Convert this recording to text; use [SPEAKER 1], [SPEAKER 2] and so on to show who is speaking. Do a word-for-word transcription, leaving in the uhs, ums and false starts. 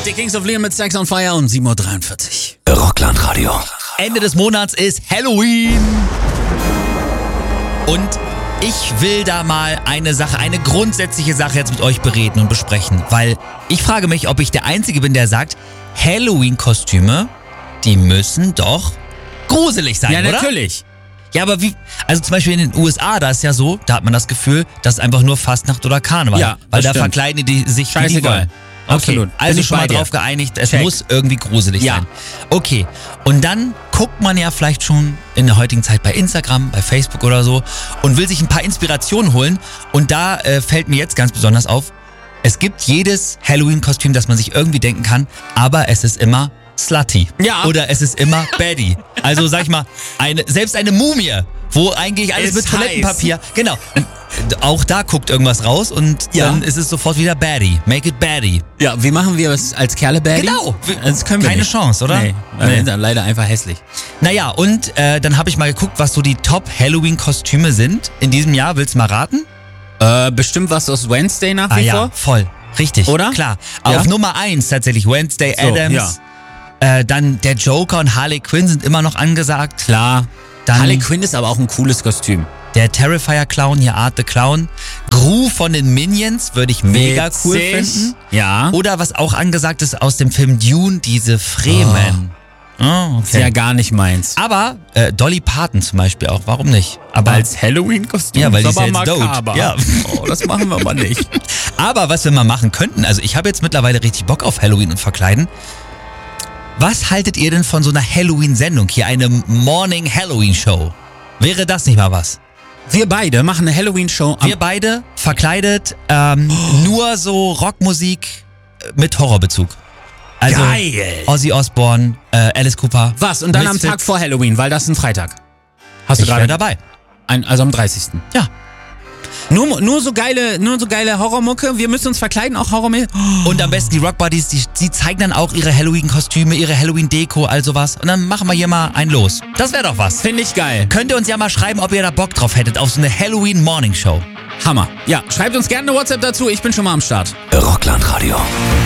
[SPEAKER 1] Die Kings of Leon mit Sex on Fire um sieben Uhr dreiundvierzig.
[SPEAKER 2] Rockland-Radio.
[SPEAKER 3] Ende des Monats ist Halloween. Und ich will da mal eine Sache, eine grundsätzliche Sache jetzt mit euch bereden und besprechen. Weil ich frage mich, ob ich der Einzige bin, der sagt, Halloween-Kostüme, die müssen doch gruselig sein,
[SPEAKER 1] Ja,
[SPEAKER 3] oder?
[SPEAKER 1] natürlich.
[SPEAKER 3] Ja, aber wie, also zum Beispiel in den U S A, da ist ja so, da hat man das Gefühl, das ist einfach nur Fastnacht oder Karneval.
[SPEAKER 1] Ja,
[SPEAKER 3] weil
[SPEAKER 1] das
[SPEAKER 3] da
[SPEAKER 1] stimmt.
[SPEAKER 3] verkleiden die sich wie die
[SPEAKER 1] Scheißegal.
[SPEAKER 3] wollen. Okay,
[SPEAKER 1] Absolut. Bin
[SPEAKER 3] also
[SPEAKER 1] ich
[SPEAKER 3] schon
[SPEAKER 1] bei
[SPEAKER 3] mal
[SPEAKER 1] dir.
[SPEAKER 3] drauf geeinigt, es
[SPEAKER 1] Check.
[SPEAKER 3] muss irgendwie gruselig
[SPEAKER 1] Ja.
[SPEAKER 3] sein. Okay, und dann guckt man ja vielleicht schon in der heutigen Zeit bei Instagram, bei Facebook oder so und will sich ein paar Inspirationen holen. Und da äh, fällt mir jetzt ganz besonders auf, es gibt jedes Halloween-Kostüm, das man sich irgendwie denken kann, aber es ist immer slutty.
[SPEAKER 1] Ja.
[SPEAKER 3] Oder es ist immer baddie. Also sag ich mal, eine, selbst eine Mumie, wo eigentlich alles
[SPEAKER 1] Ist
[SPEAKER 3] mit Toilettenpapier, genau. Auch da guckt irgendwas raus und
[SPEAKER 1] Ja.
[SPEAKER 3] dann ist es sofort wieder baddie. Make it baddie.
[SPEAKER 1] Ja, wie machen wir es als Kerle Baddie?
[SPEAKER 3] Genau.
[SPEAKER 1] Das können wir
[SPEAKER 3] Keine
[SPEAKER 1] nicht.
[SPEAKER 3] Chance, oder?
[SPEAKER 1] Nee,
[SPEAKER 3] Nee.
[SPEAKER 1] nee. Dann leider einfach hässlich.
[SPEAKER 3] Naja, und äh, dann habe ich mal geguckt, was so die Top-Halloween-Kostüme sind in diesem Jahr. Willst du mal raten?
[SPEAKER 1] Äh, bestimmt was aus Wednesday nach
[SPEAKER 3] Ah
[SPEAKER 1] wie
[SPEAKER 3] ja,
[SPEAKER 1] vor.
[SPEAKER 3] voll. Richtig.
[SPEAKER 1] Oder?
[SPEAKER 3] Klar.
[SPEAKER 1] Ja?
[SPEAKER 3] Auf Nummer eins tatsächlich Wednesday
[SPEAKER 1] So,
[SPEAKER 3] Addams.
[SPEAKER 1] ja.
[SPEAKER 3] Äh, dann der Joker und Harley Quinn sind immer noch angesagt.
[SPEAKER 1] Klar.
[SPEAKER 3] Dann
[SPEAKER 1] Harley Quinn ist aber auch ein cooles Kostüm.
[SPEAKER 3] der Terrifier-Clown, hier Art the Clown. Gru von den Minions würde ich mega cool
[SPEAKER 1] Witzig.
[SPEAKER 3] finden.
[SPEAKER 1] Ja.
[SPEAKER 3] Oder was auch angesagt ist aus dem Film Dune, diese Fremen. Oh,
[SPEAKER 1] Ist ja gar nicht meins.
[SPEAKER 3] Aber äh, Dolly Parton zum Beispiel auch, warum nicht? Aber
[SPEAKER 1] Als Halloween-Kostüm
[SPEAKER 3] Ja, weil die
[SPEAKER 1] ist
[SPEAKER 3] ist ja
[SPEAKER 1] aber
[SPEAKER 3] jetzt tot.
[SPEAKER 1] makaber.
[SPEAKER 3] Ja.
[SPEAKER 1] Oh, das machen wir aber nicht.
[SPEAKER 3] Aber was wir mal machen könnten, also ich habe jetzt mittlerweile richtig Bock auf Halloween und Verkleiden. Was haltet ihr denn von so einer Halloween-Sendung hier, eine Morning Halloween-Show? Wäre das nicht mal was?
[SPEAKER 1] Wir beide machen eine Halloween-Show. am-
[SPEAKER 3] Wir beide verkleidet, ähm, nur so Rockmusik äh, mit Horrorbezug. Also
[SPEAKER 1] Geil.
[SPEAKER 3] Ozzy Osbourne, äh, Alice Cooper.
[SPEAKER 1] Was? Und dann am
[SPEAKER 3] Misfits.
[SPEAKER 1] Tag vor Halloween, weil das ist ein Freitag. Hast du
[SPEAKER 3] Ich wäre
[SPEAKER 1] gerade
[SPEAKER 3] dabei.
[SPEAKER 1] ein, also am dreißigsten
[SPEAKER 3] Ja.
[SPEAKER 1] Nur, nur so geile, nur so geile Horrormucke. Wir müssen uns verkleiden, auch Horrormucke.
[SPEAKER 3] Und am besten die Rockbuddies, die, die zeigen dann auch ihre Halloween-Kostüme, ihre Halloween-Deko, all sowas. Und dann machen wir hier mal ein Los. Das wäre doch was.
[SPEAKER 1] Finde ich geil.
[SPEAKER 3] Könnt ihr uns ja mal schreiben, ob ihr da Bock drauf hättet, auf so eine Halloween-Morning-Show.
[SPEAKER 1] Hammer. Ja, schreibt uns gerne eine WhatsApp dazu. Ich bin schon mal am Start.
[SPEAKER 2] Rockland-Radio.